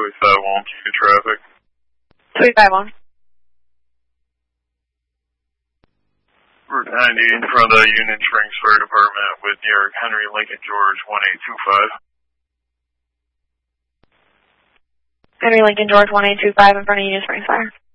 Highway 51, good traffic. 351. Route 90 in front of the Union Springs Fire Department with New York Henry Lincoln George 1825. Henry Lincoln George 1825 in front of Union Springs Fire.